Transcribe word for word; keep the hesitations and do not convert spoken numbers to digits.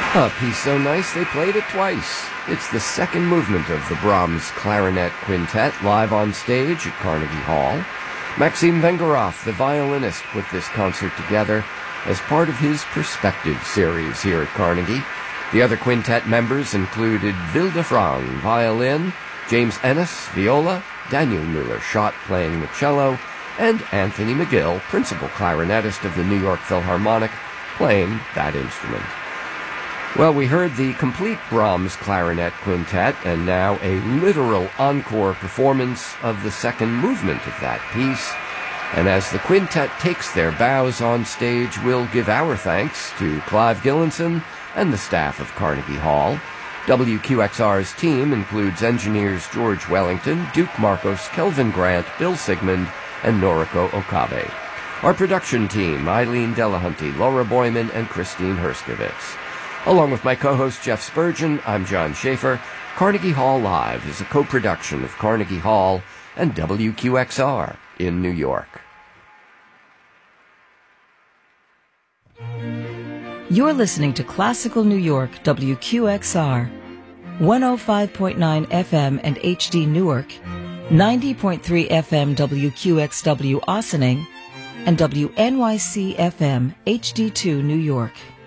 A piece so nice they played it twice. It's the second movement of the Brahms Clarinet Quintet live on stage at Carnegie Hall. Maxim Vengerov, the violinist, put this concert together as part of his Perspective series here at Carnegie. The other quintet members included Vilde Frang, violin, James Ennis, viola, Daniel Müller-Schott playing the cello, and Anthony McGill, principal clarinetist of the New York Philharmonic, playing that instrument. Well, we heard the complete Brahms Clarinet Quintet, and now a literal encore performance of the second movement of that piece. And as the quintet takes their bows on stage, we'll give our thanks to Clive Gillinson and the staff of Carnegie Hall. W Q X R's team includes engineers George Wellington, Duke Marcos, Kelvin Grant, Bill Sigmund, and Noriko Okabe. Our production team, Eileen Delahunty, Laura Boyman, and Christine Herskovitz. Along with my co-host Jeff Spurgeon, I'm John Schaefer. Carnegie Hall Live is a co-production of Carnegie Hall and W Q X R in New York. You're listening to Classical New York, W Q X R, one oh five point nine F M and H D Newark, ninety point three F M W Q X W Ossining, and W N Y C F M H D two New York.